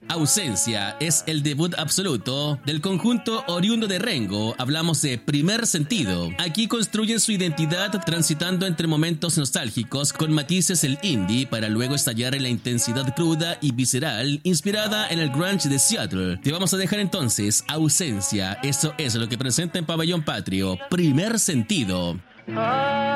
Ausencia es el debut absoluto del conjunto oriundo de Rengo. Hablamos de Primer Sentido. Aquí construyen su identidad transitando entre momentos nostálgicos con matices del indie para luego estallar en la intensidad cruda y visceral inspirada en el grunge de Seattle. Te vamos a dejar entonces Ausencia. Eso es lo que presenta en Pabellón Patrio, Primer Sentido.